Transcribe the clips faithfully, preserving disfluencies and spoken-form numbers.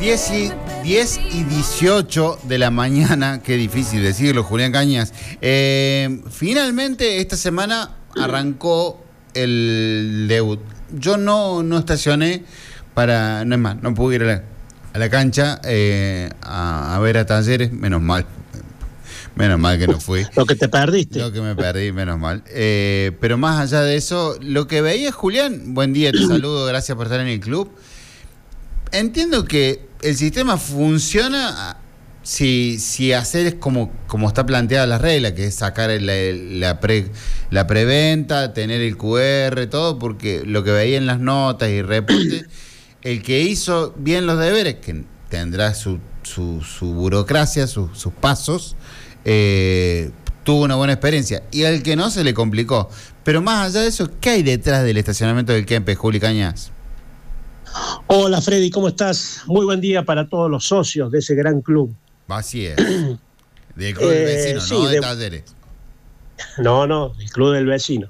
diez y, diez y dieciocho de la mañana, qué difícil decirlo, Julián Cañas. Eh, finalmente esta semana arrancó el debut. Yo no, no estacioné para, no es más, no pude ir a la, a la cancha eh, a, a ver a Talleres, menos mal. Menos mal que no fui. Lo que te perdiste. Lo que me perdí, menos mal. Eh, pero más allá de eso, lo que veía, Julián, buen día, te saludo, gracias por estar en el club. Entiendo que el sistema funciona si, si hacer como, como está planteada la regla, que es sacar la, la, pre, la preventa, tener el cu erre, todo, porque lo que veía en las notas y reportes, el que hizo bien los deberes, que tendrá su, su, su burocracia, su, sus pasos, eh, tuvo una buena experiencia. Y al que no, se le complicó. Pero más allá de eso, ¿qué hay detrás del estacionamiento del Kempes, Juli Cañas? Hola Freddy, ¿cómo estás? Muy buen día para todos los socios de ese gran club. Así es. Del club eh, del vecino, sí, no de, de Talleres. No, no, el club del vecino.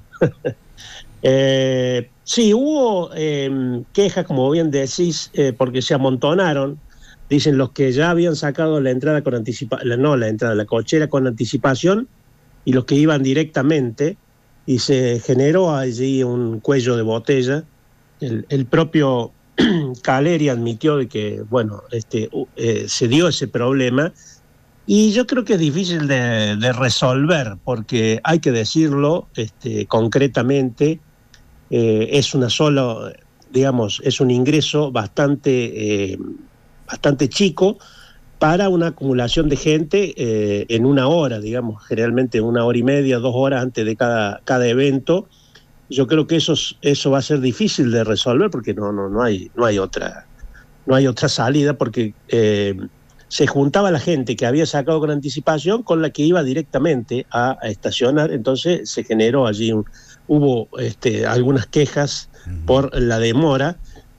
eh, sí, hubo eh, quejas, como bien decís, eh, porque se amontonaron. Dicen los que ya habían sacado la entrada con anticipación, no la entrada, la cochera con anticipación, y los que iban directamente, y se generó allí un cuello de botella. El, el propio Caleri admitió de que, bueno, este, eh, se dio ese problema, y yo creo que es difícil de, de resolver, porque hay que decirlo este, concretamente, eh, es una sola, digamos, es un ingreso bastante, eh, bastante chico para una acumulación de gente eh, en una hora, digamos, generalmente una hora y media, dos horas antes de cada, cada evento. Yo creo que eso, eso va a ser difícil de resolver, porque no, no, no hay, no hay otra, no hay otra salida, porque eh, se juntaba la gente que había sacado con anticipación con la que iba directamente a, a estacionar. Entonces se generó allí un, hubo este, algunas quejas uh-huh. por la demora,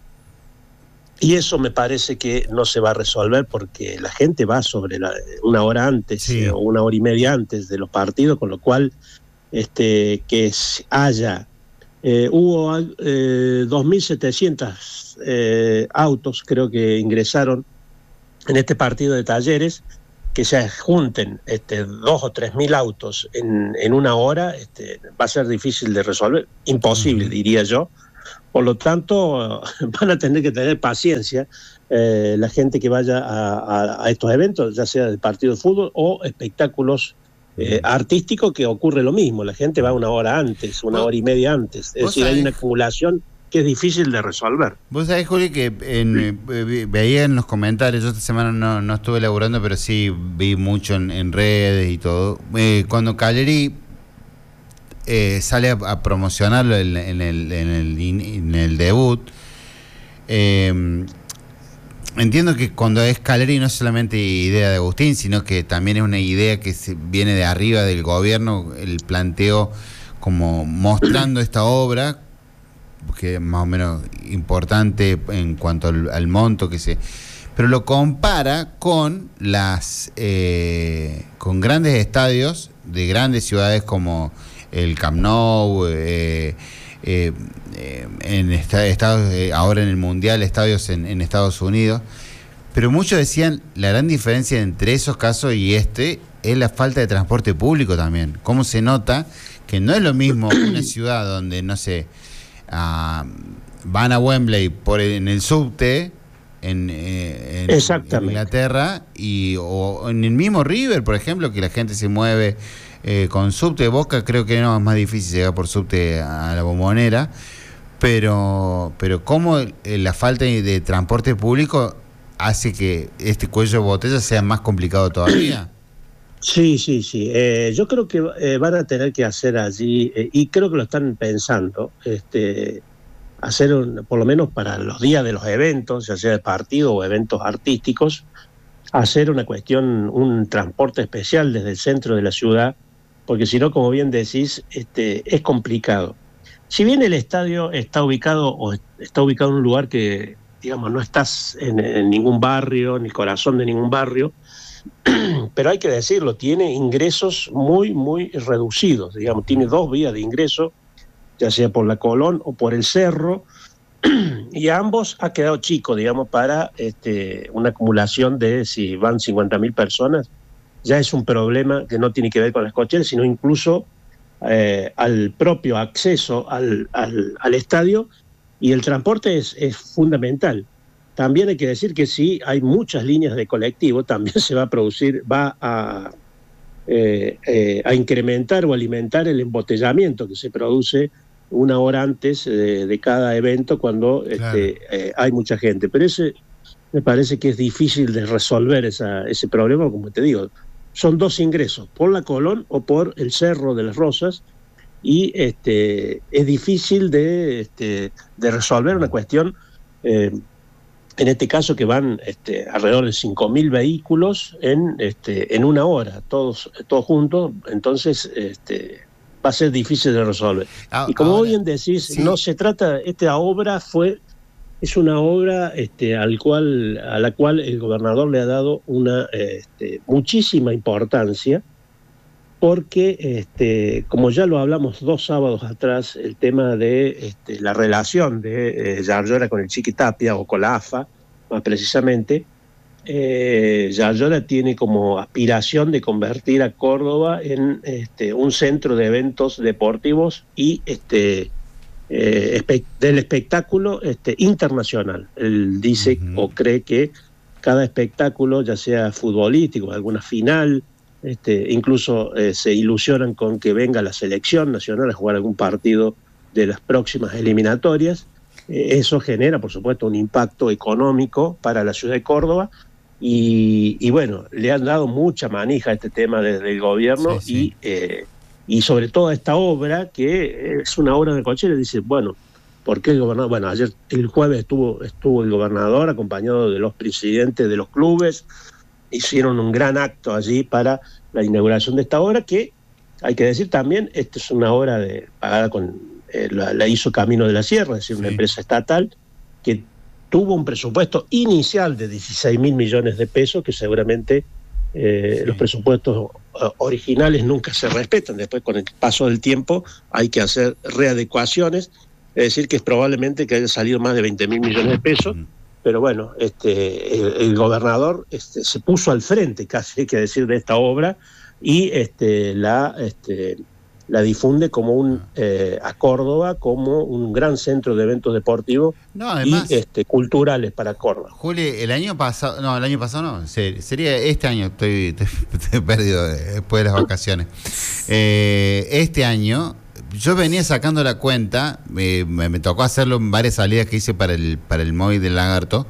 y eso me parece que no se va a resolver, porque la gente va sobre la, una hora antes sí. eh, o una hora y media antes de los partidos, con lo cual este, que haya Eh, hubo eh, dos mil setecientos eh, autos, creo que ingresaron en este partido de Talleres. Que se junten este, dos o tres mil autos en, en una hora, este, va a ser difícil de resolver, imposible, diría yo. Por lo tanto, van a tener que tener paciencia eh, la gente que vaya a, a, a estos eventos, ya sea de partido de fútbol o espectáculos Eh, artístico, que ocurre lo mismo. La gente va una hora antes, una hora y media antes. Es decir, hay una acumulación que es difícil de resolver. Vos sabés, Juli, que en, eh, veía en los comentarios, yo esta semana no, no estuve laburando, pero sí vi mucho en, en redes y todo. Eh, cuando Caleri eh, sale a, a promocionarlo en, en, el, en, el, en el debut, eh, entiendo que cuando es Caleri no es solamente idea de Agustín, sino que también es una idea que se viene de arriba del gobierno, el planteo como mostrando esta obra, que es más o menos importante en cuanto al, al monto que se... Pero lo compara con las eh, con grandes estadios de grandes ciudades como el Camp Nou, eh, Eh, eh, en estados eh, ahora en el Mundial, estadios en, en Estados Unidos, pero muchos decían la gran diferencia entre esos casos y este es la falta de transporte público también. Cómo se nota que no es lo mismo una ciudad donde, no sé, uh, van a Wembley por el, en el subte en, eh, en, en Inglaterra, y o en el mismo River, por ejemplo, que la gente se mueve Eh, con subte. Boca creo que no, es más difícil llegar por subte a la Bombonera, pero pero cómo eh, la falta de, de transporte público hace que este cuello de botella sea más complicado todavía. Sí, sí, sí. Eh, yo creo que eh, van a tener que hacer allí, eh, y creo que lo están pensando, este, hacer un, por lo menos para los días de los eventos, ya sea de partido o eventos artísticos, hacer una cuestión, un transporte especial desde el centro de la ciudad, porque si no, como bien decís, este, es complicado. Si bien el estadio está ubicado o está ubicado en un lugar que, digamos, no estás en, en ningún barrio, en el corazón de ningún barrio, pero hay que decirlo, tiene ingresos muy, muy reducidos, digamos, tiene dos vías de ingreso, ya sea por la Colón o por el Cerro, y a ambos ha quedado chico, digamos, para este, una acumulación de, si van cincuenta mil personas, ya es un problema que no tiene que ver con las cocheras, sino incluso eh, al propio acceso al, al, al estadio, y el transporte es, es fundamental. También hay que decir que si hay muchas líneas de colectivo, también se va a producir, va a, eh, eh, a incrementar o alimentar el embotellamiento que se produce una hora antes de, de cada evento cuando claro. este, eh, hay mucha gente. Pero ese me parece que es difícil de resolver esa, ese problema, como te digo. Son dos ingresos, por la Colón o por el Cerro de las Rosas, y este, es difícil de, este, de resolver una cuestión, eh, en este caso que van este, alrededor de cinco mil vehículos en, este, en una hora, todos, todos juntos, entonces este, va a ser difícil de resolver. Ah, y como ahora, bien decís, sí. no se trata, esta obra fue, es una obra este, al cual, a la cual el gobernador le ha dado una este, muchísima importancia, porque, este, como ya lo hablamos dos sábados atrás, el tema de este, la relación de eh, Yarlora con el Chiqui Tapia, o con la A F A, más precisamente, eh, Yarlora tiene como aspiración de convertir a Córdoba en este, un centro de eventos deportivos y este, eh, espe- del espectáculo este, internacional. Él dice uh-huh. o cree que cada espectáculo, ya sea futbolístico, alguna final, Este, incluso eh, se ilusionan con que venga la selección nacional a jugar algún partido de las próximas eliminatorias. Eh, eso genera, por supuesto, un impacto económico para la ciudad de Córdoba y, y bueno, le han dado mucha manija a este tema desde el gobierno sí, sí. Y, eh, y sobre todo a esta obra, que es una obra de cochera. Dice, bueno, ¿por qué el gobernador? Bueno, ayer, el jueves estuvo, estuvo el gobernador acompañado de los presidentes de los clubes. Hicieron un gran acto allí para la inauguración de esta obra, que hay que decir también, esta es una obra de, pagada con, eh, la, la hizo Camino de la Sierra, es decir, sí. una empresa estatal que tuvo un presupuesto inicial de dieciséis mil millones de pesos, que seguramente eh, sí. los presupuestos uh, originales nunca se respetan. Después, con el paso del tiempo, hay que hacer readecuaciones, es decir, que es probablemente que haya salido más de veinte mil millones de pesos. Mm. Pero bueno, este, el, el gobernador este, se puso al frente, casi hay que decir, de esta obra y este, la, este, la difunde como un eh, a Córdoba como un gran centro de eventos deportivos no, además, y este, culturales para Córdoba. Juli, el año pasado, no, el año pasado no, sería este año, estoy, estoy, estoy perdido después de las vacaciones. Eh, este año... Yo venía sacando la cuenta, eh, me, me tocó hacerlo en varias salidas que hice para el para el móvil del Lagarto,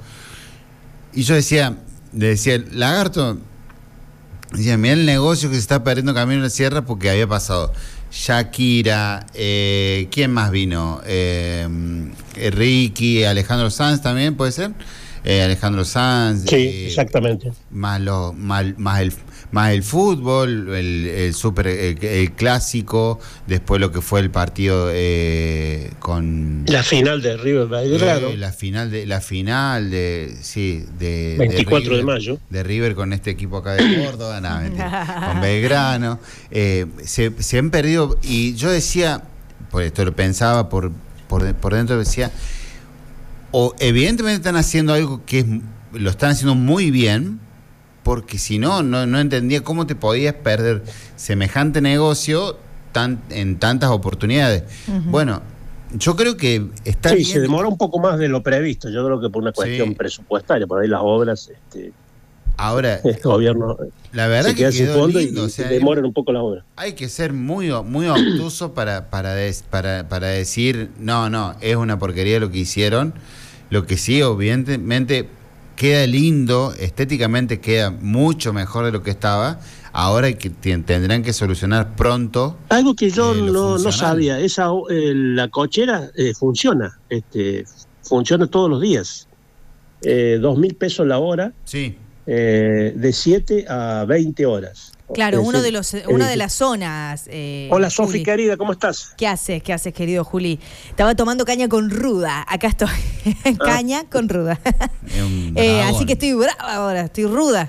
y yo decía, le decía, Lagarto, decía, mira el negocio que se está perdiendo Camino de la Sierra, porque había pasado Shakira, eh, ¿quién más vino? Eh, Ricky, Alejandro Sanz también, ¿puede ser? Eh, Alejandro Sanz. Sí, eh, exactamente. Más, lo, más, más el... más el fútbol, el, el super el, el clásico, después lo que fue el partido eh, con la final de River Belgrano, eh, la final de la final de sí de veinticuatro de, River, de mayo de River con este equipo acá de Córdoba, no, mentira, con Belgrano, eh, se, se han perdido. Y yo decía, por esto lo pensaba por por, por dentro, decía, o evidentemente están haciendo algo que es, lo están haciendo muy bien, porque si no, no, no entendía cómo te podías perder semejante negocio tan, en tantas oportunidades. Uh-huh. Bueno, yo creo que está sí, bien. Se demora un poco más de lo previsto, yo creo que por una cuestión sí. presupuestaria, por ahí las obras, este, ahora el gobierno la verdad se queda que sin fondo lindo, y, o sea, y demoran un poco las obras. Hay que ser muy, muy obtuso para, para, des, para, para decir, no, no, es una porquería lo que hicieron. Lo que sí, obviamente, queda lindo, estéticamente queda mucho mejor de lo que estaba. Ahora hay que, tendrán que solucionar pronto. Algo que yo eh, no, no sabía, esa eh, la cochera eh, funciona, este, funciona todos los días. Eh, dos mil pesos la hora, sí. eh, de siete a veinte horas. Claro, es uno decir, de los, una de las zonas. Eh, Hola, Sofi, querida, ¿cómo estás? ¿Qué haces? ¿Qué haces, querido Juli? Estaba tomando caña con ruda. Acá estoy. Caña ah. con ruda. eh, así que estoy brava ahora, estoy ruda.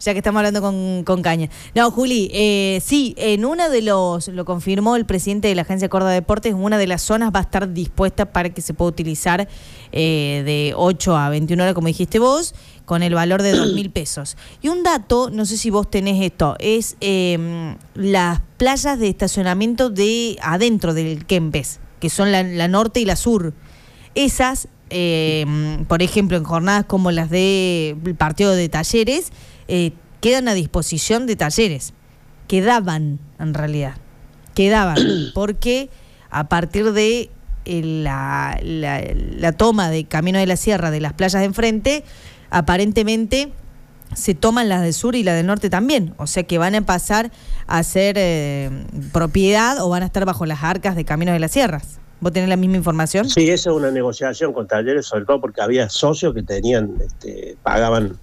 ya que estamos hablando con, con caña. No, Juli, eh, sí, en una de los, lo confirmó el presidente de la Agencia Córdoba Deportes, una de las zonas va a estar dispuesta para que se pueda utilizar eh, de ocho a veintiuna horas, como dijiste vos, con el valor de dos mil pesos. Y un dato, no sé si vos tenés esto, es eh, las playas de estacionamiento de adentro del Kempes, que son la, la norte y la sur. Esas, eh, por ejemplo, en jornadas como las del partido de Talleres, eh, quedan a disposición de Talleres. Quedaban, en realidad. Quedaban, porque a partir de eh, la, la, la toma de Camino de la Sierra de las playas de enfrente, aparentemente se toman las del sur y las del norte también. O sea que van a pasar a ser eh, propiedad o van a estar bajo las arcas de Camino de las Sierras. ¿Vos tenés la misma información? Sí, esa es una negociación con Talleres, sobre todo porque había socios que tenían, este, pagaban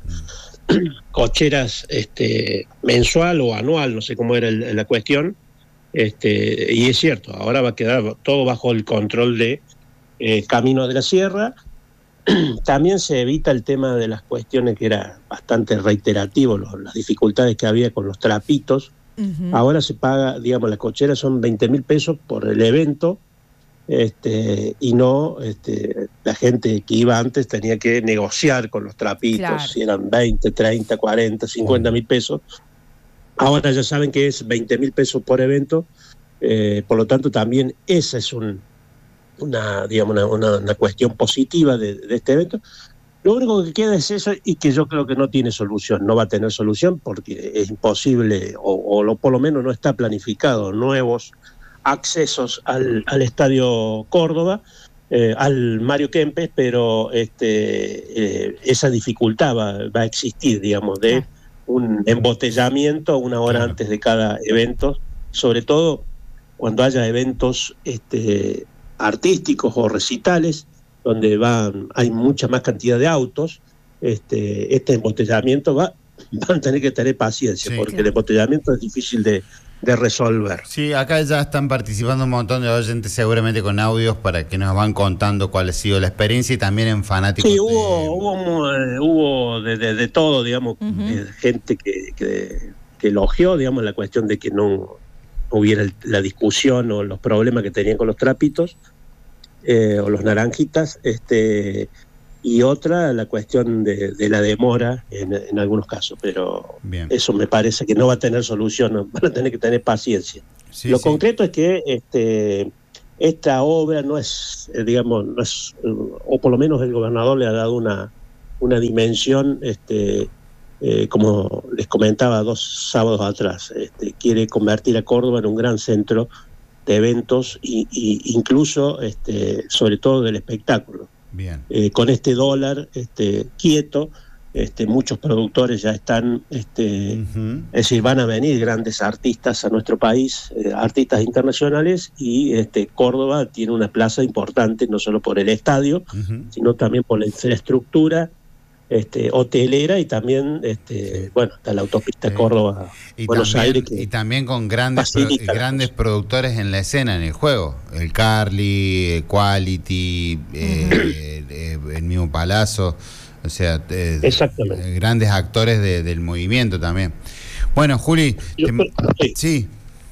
cocheras este, mensual o anual, no sé cómo era el, la cuestión, este, y es cierto, ahora va a quedar todo bajo el control de eh, Camino de la Sierra. También se evita el tema de las cuestiones que era bastante reiterativo, los, las dificultades que había con los trapitos. Uh-huh. Ahora se paga, digamos, las cocheras son veinte mil pesos por el evento, este, y no este, la gente que iba antes tenía que negociar con los trapitos, claro. Si eran veinte, treinta, cuarenta, cincuenta mil pesos. Ahora ya saben que es veinte mil pesos por evento, eh, por lo tanto también esa es un, una, digamos, una, una, una cuestión positiva de, de este evento. Lo único que queda es eso, y que yo creo que no tiene solución, no va a tener solución porque es imposible, o, o lo, por lo menos no está planificado nuevos accesos al, al Estadio Córdoba, eh, al Mario Kempes, pero este, eh, esa dificultad va, va a existir, digamos, de un embotellamiento una hora antes de cada evento, sobre todo cuando haya eventos este, artísticos o recitales, donde van, hay mucha más cantidad de autos. Este, este embotellamiento va, van a tener que tener paciencia, sí, porque claro. El embotellamiento es difícil de, de resolver. Sí, acá ya están participando un montón de oyentes seguramente con audios para que nos van contando cuál ha sido la experiencia, y también en fanáticos. Sí, hubo, de... hubo, eh, hubo de, de, de todo, digamos, uh-huh. eh, gente que, que, que elogió, digamos, la cuestión de que no hubiera la discusión o los problemas que tenían con los trapitos, eh, o los naranjitas, este... y otra, la cuestión de, de la demora en, en algunos casos, pero bien. Eso me parece que no va a tener solución, no, van a tener que tener paciencia. Sí, Lo sí. concreto es que este, esta obra no es, eh, digamos, no es, o por lo menos el gobernador le ha dado una, una dimensión, este, eh, como les comentaba dos sábados atrás, este, quiere convertir a Córdoba en un gran centro de eventos, y, y incluso, este, sobre todo del espectáculo. Bien. Eh, con este dólar este, quieto, este, muchos productores ya están, este, uh-huh. es decir, van a venir grandes artistas a nuestro país, eh, artistas internacionales, y este, Córdoba tiene una plaza importante, no solo por el estadio, uh-huh. sino también por la infraestructura este, hotelera, y también, este, sí. bueno, está la autopista sí. Córdoba, y Buenos también, Aires. Que y también con grandes, pro, grandes productores en la escena, en el juego. El Carly, Quality, uh-huh. eh, eh, el mismo Palazzo, o sea, eh, exactamente. Grandes actores de, del movimiento también. Bueno, Juli, Yo, te, sí. sí.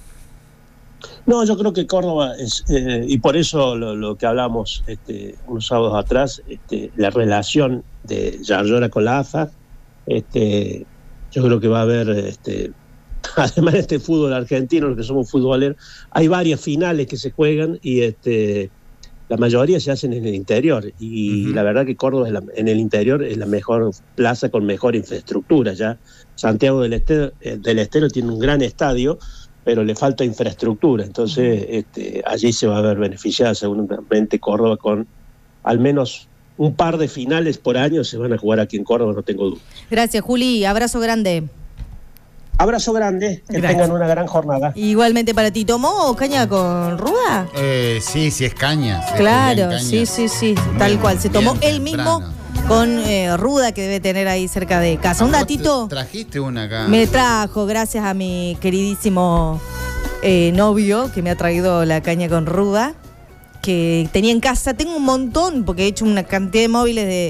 No, yo creo que Córdoba es, eh, y por eso lo, lo que hablamos este, unos sábados atrás, este, la relación de Yarlora con la A F A, este, yo creo que va a haber, este, además de este fútbol argentino, los que somos futboleros, hay varias finales que se juegan, y este, la mayoría se hacen en el interior, y uh-huh. la verdad que Córdoba es la, en el interior es la mejor plaza con mejor infraestructura. Ya Santiago del Estero, eh, del Estero tiene un gran estadio, pero le falta infraestructura, entonces este, allí se va a ver beneficiada seguramente Córdoba con al menos un par de finales por año se van a jugar aquí en Córdoba, no tengo duda. Gracias, Juli, abrazo grande. Abrazo grande, que Gracias. Tengan una gran jornada. Igualmente para ti. ¿Tomó caña con ruda? Eh, sí, sí es caña. Sí, claro, es caña. sí, sí, sí, bien, tal cual. Se tomó él mismo con eh, ruda que debe tener ahí cerca de casa. Un datito. Trajiste una acá. Me trajo, gracias a mi queridísimo eh, novio que me ha traído la caña con ruda, que tenía en casa. Tengo un montón, porque he hecho una cantidad de móviles de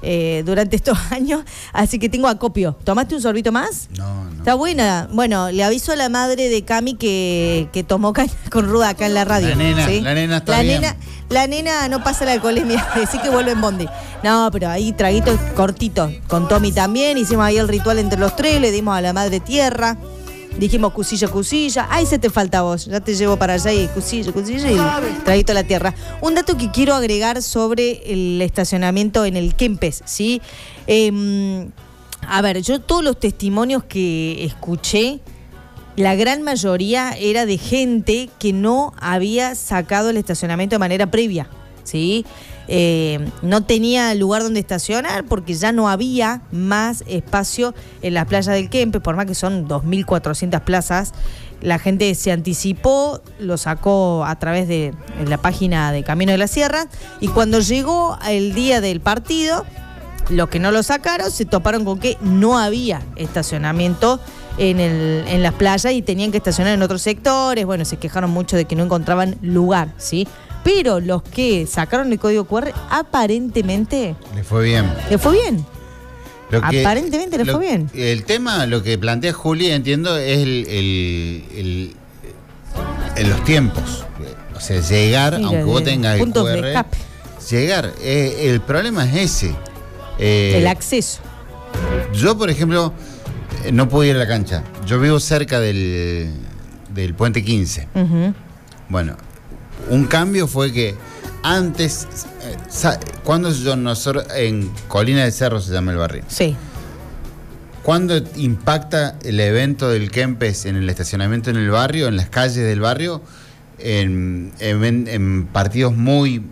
eh, durante estos años, así que tengo acopio. ¿Tomaste un sorbito más? No, no. Está buena. Bueno, le aviso a la madre de Cami que, que tomó caña con ruda acá en la radio. La nena, ¿sí? la nena está la bien. Nena, la nena no pasa la alcoholemia, así que vuelve en bondi. No, pero ahí traguitos cortitos. Con Tommy también, hicimos ahí el ritual entre los tres, le dimos a la madre tierra. Dijimos cusilla, cusilla. Ay, se te falta a vos. Ya te llevo para allá y cusilla, cusilla y traguito a la tierra. Un dato que quiero agregar sobre el estacionamiento en el Kempes, ¿sí? Eh, a ver, yo todos los testimonios que escuché, la gran mayoría era de gente que no había sacado el estacionamiento de manera previa, ¿sí? Eh, no tenía lugar donde estacionar porque ya no había más espacio en las playas del Kempes, por más que son dos mil cuatrocientas plazas. La gente se anticipó, lo sacó a través de, de la página de Camino de la Sierra, y cuando llegó el día del partido, los que no lo sacaron se toparon con que no había estacionamiento en, el, en las playas y tenían que estacionar en otros sectores. Bueno, se quejaron mucho de que no encontraban lugar, ¿sí? Pero los que sacaron el código cu erre, aparentemente Le fue bien. le fue bien. Lo que- Aparentemente le lo- fue bien. El tema, lo que plantea Juli, entiendo, es el, el- el- el- los tiempos. O sea, llegar, Mira, aunque vos de tengas el puntos cu de erre, escape. llegar. Eh, el problema es ese. Eh, El acceso. Yo, por ejemplo, eh, no pude ir a la cancha. Yo vivo cerca del, del Puente quince. Ujú. Bueno, un cambio fue que antes, eh, sa- cuando yo nosotros, en Colina del Cerro se llama el barrio, Sí. ¿cuándo impacta el evento del Kempes en el estacionamiento en el barrio, en las calles del barrio, en, en- en partidos muy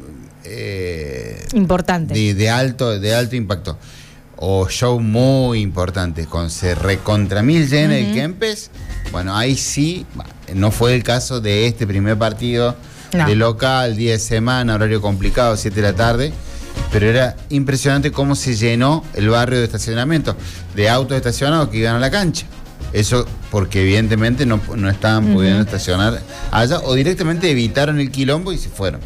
eh, Importante. de, de alto, de alto impacto? O show muy importante, con se recontra mil llena el Ujú. Kempes? Bueno, ahí sí, no fue el caso de este primer partido No. de local, día de semana, horario complicado, siete de la tarde. Pero era impresionante cómo se llenó el barrio de estacionamiento, de autos estacionados que iban a la cancha. Eso porque evidentemente no, no estaban Ujú. pudiendo estacionar allá o directamente evitaron el quilombo y se fueron.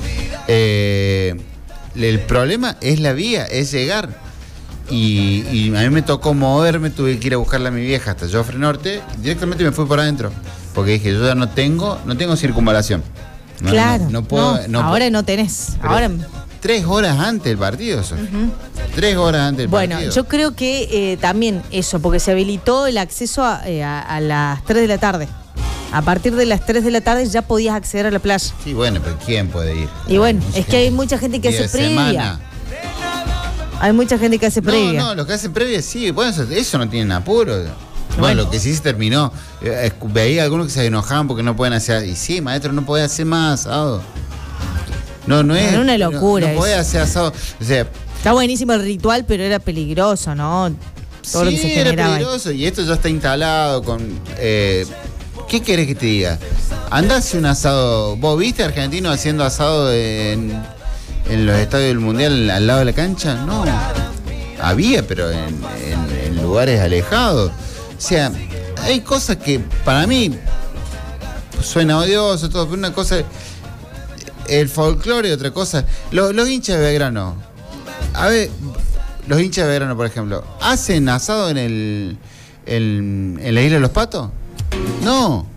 Eh, el problema es la vía, es llegar. Y, y a mí me tocó moverme, tuve que ir a buscarla a mi vieja hasta Joffre Norte, directamente me fui por adentro, porque dije, yo ya no tengo, no tengo circunvalación. No, claro. no, no puedo, No, no ahora puedo. no tenés. Pero Ahora. Tres horas antes del partido, Sofía. Tres horas antes del Bueno, partido. yo creo que eh, también eso, porque se habilitó el acceso a, eh, a- a las tres de la tarde. A partir de las tres de la tarde ya podías acceder a la playa. Sí, bueno, pero ¿quién puede ir? Y bueno, Mucha es que hay gente. mucha gente que Día hace de previa. semana. Hay mucha gente que hace previa. No, no, los que hacen previa sí, bueno, eso, eso no tienen apuro. Bueno, Bueno. lo que sí se terminó, eh, escu- veía algunos que se enojaban porque no pueden hacer, y sí, maestro, no puede hacer más asado. No, no es. Era una locura No, no puede eso. hacer asado. O sea, Está buenísimo el ritual, pero era peligroso, ¿no? Todo lo que se sí, era generaba. ahí. peligroso y esto ya está instalado con... eh, ¿qué querés que te diga? Andá a hacer un asado. ¿Vos viste a argentinos haciendo asado en, en los estadios del Mundial al lado de la cancha? No. Había, pero en, en- en lugares alejados. O sea, hay cosas que para mí suena odioso, todo, pero una cosa... El folclore, otra cosa. Los, los hinchas de Belgrano. A ver, los hinchas de Belgrano, por ejemplo, ¿hacen asado en el en, en la isla de los Patos? No.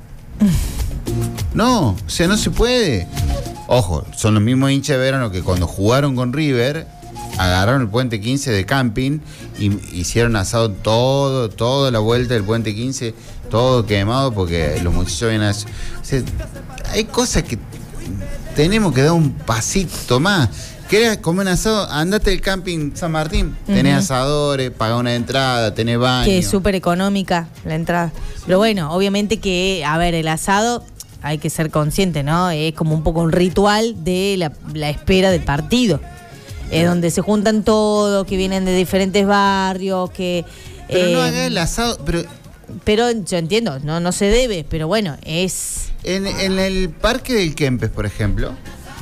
No, o sea, no se puede. Ojo, son los mismos hinchas de Belgrano que cuando jugaron con River, agarraron el puente quince de camping y hicieron asado todo, toda la vuelta del puente quince, todo quemado porque los muchachos vienen a... O sea, hay cosas que tenemos que dar un pasito más. ¿Querés comer un asado? Andate al camping San Martín. Tenés Ujú. asadores, pagá una entrada, tenés baño. Que es súper económica la entrada. Pero bueno, obviamente que, a ver, el asado hay que ser consciente, ¿no? Es como un poco un ritual de la, la espera del partido. Es donde se juntan todos, que vienen de diferentes barrios, que... Pero eh, no hagas el asado. Pero Pero yo entiendo, no, no se debe, pero bueno, es... en, en el parque del Kempes, por ejemplo,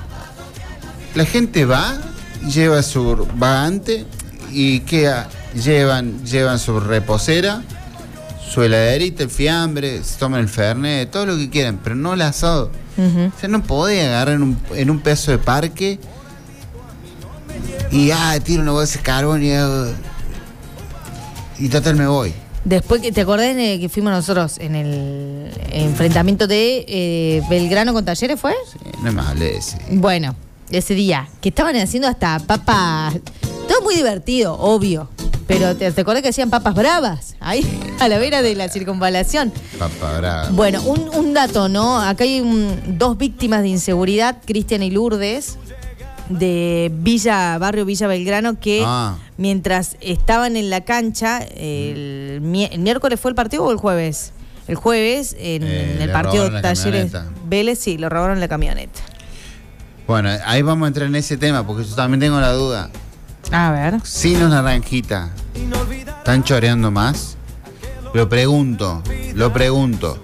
la gente va, lleva su vagante y queda, llevan, llevan su reposera, su heladerita, el fiambre, se toman el fernet, todo lo que quieran, pero no el asado. Ujú. O sea, no podés agarrar en un, en un pedazo de parque Y ah, tiro una bolsa de carbón y hago... Y total me voy. Después, que ¿te acordás de que fuimos nosotros en el enfrentamiento de eh, Belgrano con Talleres, fue? Sí, no me hablé de ese. Bueno, ese día, que estaban haciendo hasta papas... Todo muy divertido, obvio. Pero ¿te, te acordás que hacían papas bravas? Ahí, a la vera de la circunvalación. Papa brava. Bueno, un, un dato, ¿no? Acá hay un, dos víctimas de inseguridad, Cristian y Lourdes, de Villa, barrio Villa Belgrano, que Ah. mientras estaban en la cancha, el, mi- el miércoles fue el partido o el jueves. El jueves, en, Eh, en el le partido robaron la Talleres camioneta. Vélez, sí, lo robaron la camioneta. Bueno, ahí vamos a entrar en ese tema, porque yo también tengo la duda. A ver. Si los naranjitas están choreando más, lo pregunto, lo pregunto.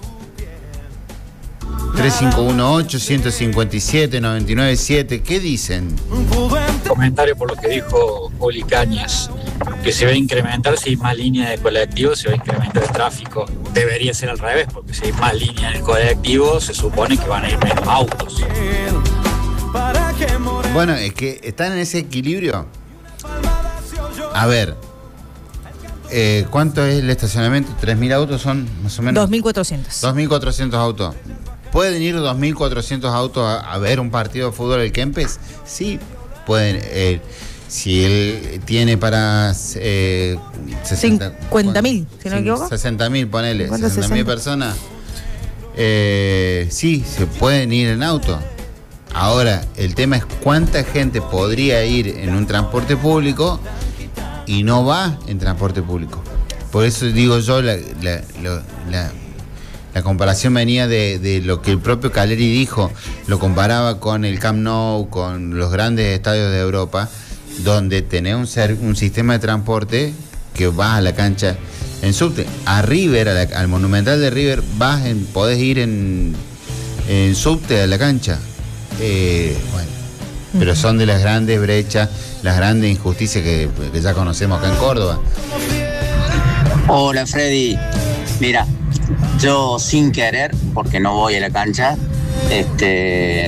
tres cinco uno ocho, uno cinco siete, nueve nueve siete, ¿qué dicen? Comentario por lo que dijo Oli Cañas, que se va a incrementar si hay más líneas de colectivo, se va a incrementar el tráfico. Debería ser al revés, porque si hay más líneas en el colectivo, se supone que van a ir menos autos. Bueno, es que están en ese equilibrio. A ver, eh, ¿cuánto es el estacionamiento? ¿tres mil autos son más o menos? dos mil cuatrocientos. dos mil cuatrocientos autos. ¿Pueden ir dos mil cuatrocientos autos a, a ver un partido de fútbol del Kempes? Sí, pueden. Eh, si él tiene para eh, cincuenta mil, si no me equivoco. sesenta mil, ponele, ¿Cuánto? sesenta mil sesenta. personas. Eh, sí, se pueden ir en auto. Ahora, el tema es cuánta gente podría ir en un transporte público y no va en transporte público. Por eso digo yo, la, la, lo- la, la comparación venía de, de lo que el propio Caleri dijo, lo comparaba con el Camp Nou, con los grandes estadios de Europa, donde tenés un, ser- un sistema de transporte que vas a la cancha en subte. A River, a la- al Monumental de River, vas en, podés ir en, en subte a la cancha. Eh, bueno, pero son de las grandes brechas, las grandes injusticias que, que ya conocemos acá en Córdoba. Hola Freddy, mira, yo sin querer, porque no voy a la cancha, este,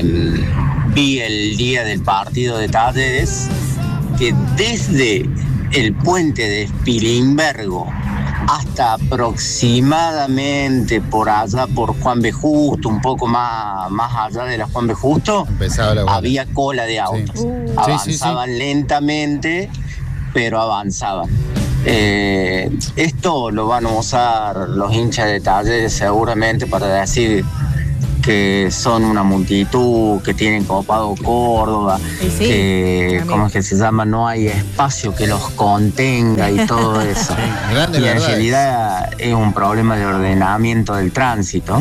vi el día del partido de Talleres que desde el puente de Spilimbergo hasta aproximadamente por allá, por Juan B. Justo, un poco más, más allá de la Juan B. Justo, Empezaba la bola. había cola de autos. Sí. Avanzaban Sí, sí, sí. lentamente, pero avanzaban. Eh, esto lo van a usar los hinchas de Talleres seguramente para decir que son una multitud, que tienen copado Córdoba, Y sí, que, también. ¿cómo es que se llama? No hay espacio que los contenga y todo eso. Grande Y en verdad. realidad es un problema de ordenamiento del tránsito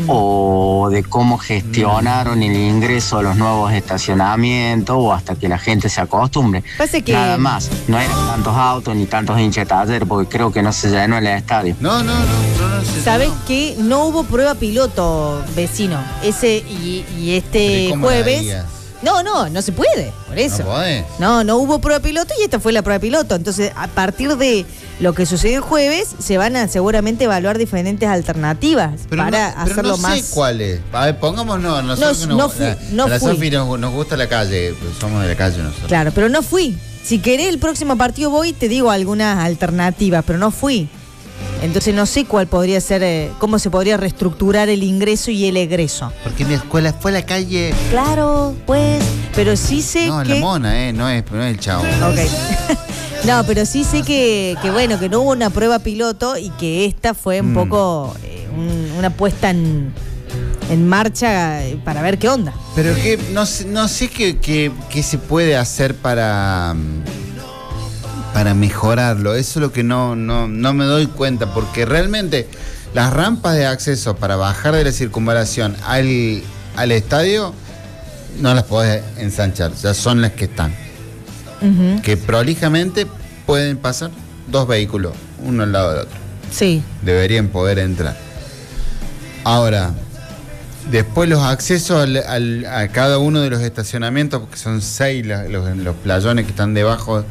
o de cómo gestionaron el ingreso a los nuevos estacionamientos o hasta que la gente se acostumbre. Pasa que- Nada más, no eran tantos autos ni tantos hinchas de Talleres porque creo que no se llenó el estadio. No, no, no, no, no sé, ¿Sabes no. qué? No hubo prueba piloto, vecino. Ese y, y Pero este ¿y cómo la jueves. harías? No, no, no se puede, por eso. ¿No podés? No, no hubo prueba piloto y esta fue la prueba piloto. Entonces, a partir de lo que sucedió el jueves, se van a seguramente evaluar diferentes alternativas Pero para no, pero hacerlo no más. sé cuál es. A ver, pongámonos nosotros No, que nos- no fui, la- no a la fui. Sofi nos, nos gusta la calle, pues somos de la calle nosotros. Claro, pero no fui. Si querés el próximo partido voy y te digo algunas alternativas, pero no fui. Entonces no sé cuál podría ser, eh, cómo se podría reestructurar el ingreso y el egreso. Porque mi escuela fue a la calle. Claro, pues, pero sí sé No, que... la mona, eh, no es, no es el chavo. Ok. No, pero sí sé que, que bueno, que no hubo una prueba piloto y que esta fue un Mm. poco eh, un- una puesta en, en marcha eh, para ver qué onda. Pero que no sé, no sé qué, qué- qué se puede hacer para, mm, para mejorarlo. Eso es lo que no, no, no me doy cuenta, porque realmente las rampas de acceso para bajar de la circunvalación al, al estadio no las podés ensanchar, ya son las que están. Ujú. Que prolijamente pueden pasar dos vehículos, uno al lado del otro. Sí. Deberían poder entrar. Ahora, después los accesos al- al- a cada uno de los estacionamientos, porque son seis la- los, los playones que están debajo.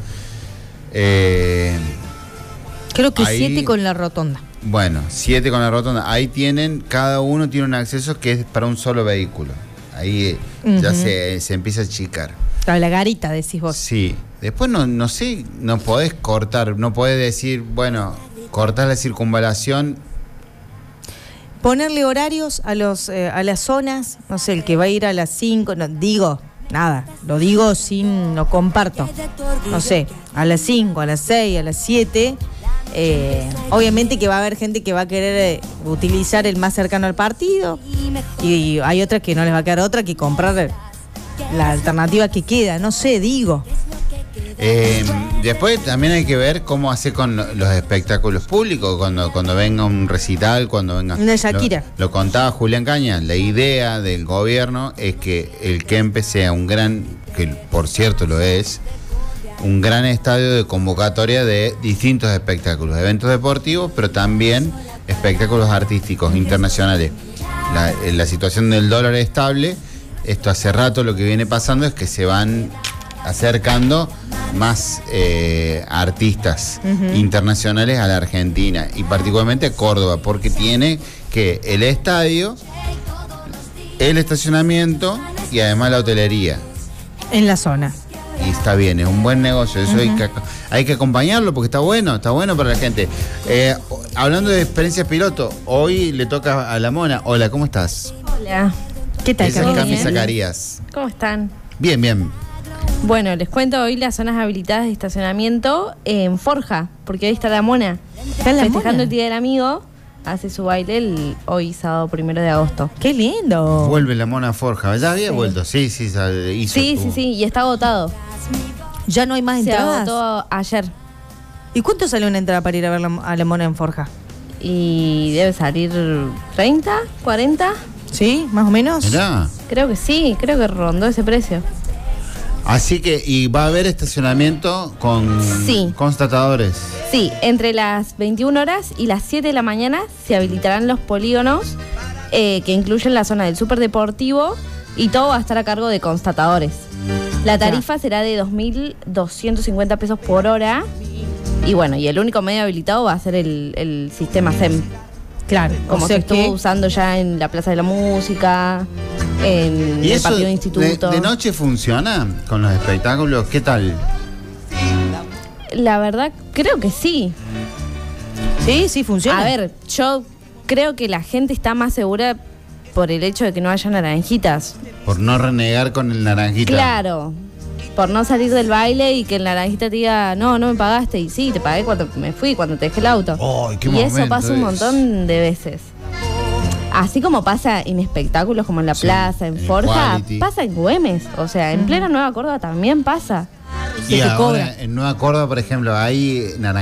eh, Creo que Ahí- siete con la rotonda. bueno, siete con la rotonda. Ahí tienen, cada uno tiene un acceso que es para un solo vehículo. Ahí eh, ya Ujú. se, se empieza a achicar. Claro, la garita, decís vos. Sí, Después no, no sé, no podés cortar, no podés decir, bueno, cortás la circunvalación. Ponerle horarios a los eh, a las zonas, no sé, el que va a ir a las cinco, no, digo, nada, lo digo sin, lo comparto. No sé, a las cinco, a las seis, a las siete. Eh, obviamente que va a haber gente que va a querer eh, utilizar el más cercano al partido. Y hay otras que no les va a quedar otra que comprar la alternativa que queda, no sé, digo. Eh, después también hay que ver cómo hace con los espectáculos públicos, cuando, cuando venga un recital, cuando venga... Una Shakira. Lo, lo contaba Julián Cañas, la idea del gobierno es que el Kempes sea un gran, que por cierto lo es, un gran estadio de convocatoria de distintos espectáculos, eventos deportivos, pero también espectáculos artísticos internacionales. La, la situación del dólar es estable, esto hace rato lo que viene pasando es que se van acercando más eh, artistas uh-huh. internacionales a la Argentina y particularmente a Córdoba, porque tiene que el estadio, el estacionamiento y además la hotelería en la zona. Y está bien, es un buen negocio, eso uh-huh. hay, que, hay que acompañarlo porque está bueno, está bueno para la gente. Eh, hablando de experiencias piloto, hoy le toca a la Mona. Hola, ¿cómo estás? Hola. ¿Qué tal, Esa es Cami Zacarías. ¿Cómo están? Bien, bien. Bueno, les cuento hoy las zonas habilitadas de estacionamiento en Forja, porque hoy está la Mona. ¿Está la festejando Mona? El Día del Amigo, hace su baile el, hoy sábado primero de agosto. ¡Qué lindo! Vuelve la Mona Forja. ¿Ya había Sí. vuelto? Sí, sí, hizo Sí, tu... sí, sí, y está agotado. ¿Ya no hay más Se entradas? agotó ayer ¿Y cuánto sale una entrada para ir a ver la- a la Mona en Forja? y debe salir treinta, cuarenta. ¿Sí? ¿Más o menos? Mirá. Creo que sí, creo que rondó ese precio. Así que, y va a haber estacionamiento con Sí. constatadores. Sí, entre las veintiuna horas y las siete de la mañana se habilitarán los polígonos eh, que incluyen la zona del superdeportivo y todo va a estar a cargo de constatadores. La tarifa será de dos mil doscientos cincuenta pesos por hora y bueno, y el único medio habilitado va a ser el, el sistema S E M, Claro. como o sea se estuvo que- usando ya en la Plaza de la Música, en ¿Y el eso partido de de, instituto. de noche funciona con los espectáculos? ¿Qué tal? La verdad, creo que sí. Sí, sí, funciona. A ver, yo creo que la gente está más segura por el hecho de que no haya naranjitas. Por no renegar con el naranjita. Claro, por no salir del baile y que el naranjita te diga, no, no me pagaste. Y sí, te pagué cuando me fui, cuando te dejé el auto. Ay, qué y eso momento pasa un es. montón de veces. Así como pasa en espectáculos como en la Sí, plaza, en en Forja, Equality. pasa en Güemes. O sea, en plena Nueva Córdoba también pasa. Y te ahora cobra. en Nueva Córdoba, por ejemplo, hay naranjitas.